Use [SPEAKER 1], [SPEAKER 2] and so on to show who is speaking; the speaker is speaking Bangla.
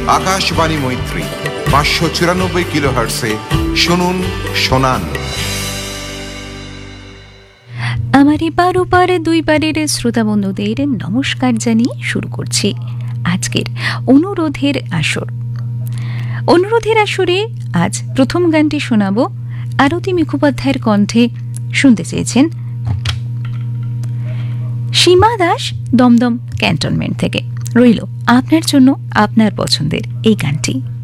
[SPEAKER 1] আকাশবাণী মৈত্রী 594 কিলোহার্টসে শুনুন শোনান।
[SPEAKER 2] আমার এপার ওপার দুই পারের শ্রোতা বন্ধুদের নমস্কার জানিয়ে শুরু করছি আজকের অনুরোধের আসর। অনুরোধের আসরে আজ প্রথম গানটি শোনাব আরতি মুখোপাধ্যায়ের কণ্ঠে। শুনতে চেয়েছেন সীমা দাস দমদম ক্যান্টনমেন্ট থেকে। রইল আপনার জন্য আপনার পছন্দের এই গানটি।